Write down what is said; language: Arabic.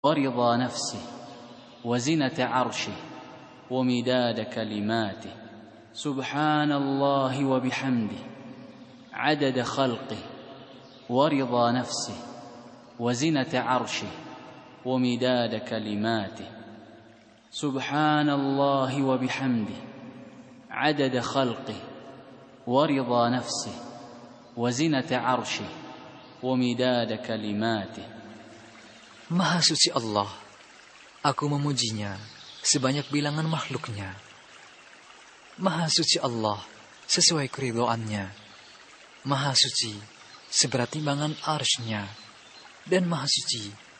ورضا نفسه وزنة عرشه ومداد كلماته. سبحان الله وبحمده عدد خلقه ورضا نفسه وزنة عرشه ومداد كلماته. سبحان الله وبحمده عدد خلقه ورضا نفسه وزنة عرشه ومداد كلماته. Maha suci Allah, aku memujinya sebanyak bilangan makhluknya. Maha suci Allah sesuai keridhoannya. Maha suci seberat timbangan arsy-Nya, dan maha suci